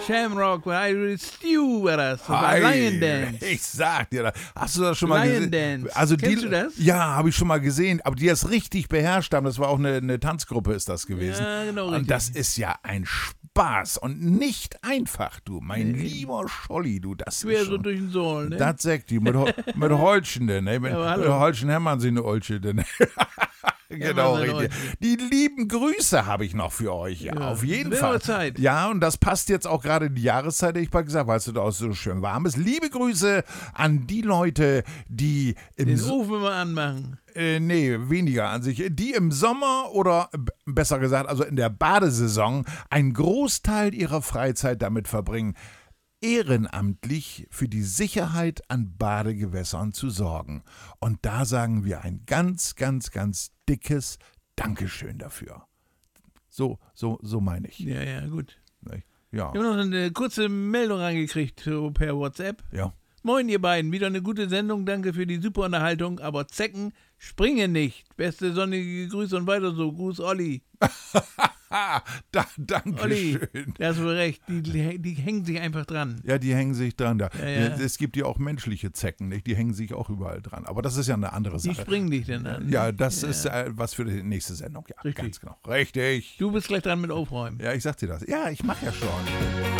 Shamrock, Stew war das. Das war Lion Dance. Ich sag dir das. Hast du das schon mal gesehen? Lion Dance. Also Kennst du das? Ja, habe ich schon mal gesehen. Aber die das richtig beherrscht haben, das war auch eine Tanzgruppe ist das gewesen. Ja, genau. Und richtig. das ist ja ein Spaß und nicht einfach, du. Mein lieber Scholli, du. Das Quer ist so schon, durch den Sohlen, ne? das sagt die. Mit Holschen, denn. Ne? Mit aber hallo. Holschen Hermann sie eine Olsche, denn. Genau, richtig. Die lieben Grüße habe ich noch für euch, ja, auf jeden wird Fall. aber Zeit. Ja, und das passt jetzt auch gerade in die Jahreszeit, hätte ich mal gesagt, weil es da auch so schön warm ist. Liebe Grüße an die Leute, die Den Ofen immer anmachen. nee, weniger an sich, die im Sommer oder besser gesagt, also in der Badesaison einen Großteil ihrer Freizeit damit verbringen, ehrenamtlich für die Sicherheit an Badegewässern zu sorgen. Und da sagen wir ein ganz, ganz, ganz dickes Dankeschön dafür. So meine ich. Ja, gut. Ja. Wir haben noch eine kurze Meldung reingekriegt so per WhatsApp. Ja. Moin ihr beiden, wieder eine gute Sendung, danke für die super Unterhaltung, aber Zecken springen nicht. Beste sonnige Grüße und weiter so. Gruß Olli. Dankeschön. Olli, da hast du recht, die hängen sich einfach dran. Ja, die hängen sich dran. Da. Ja. Es gibt ja auch menschliche Zecken, nicht? Die hängen sich auch überall dran. Aber das ist ja eine andere Sache. Die springen dich denn an. Ja, das ist was für die nächste Sendung. Ja, Richtig. ganz genau. Richtig. Du bist gleich dran mit Aufräumen. Ja, ich sag dir das. Ja, ich mache ja schon.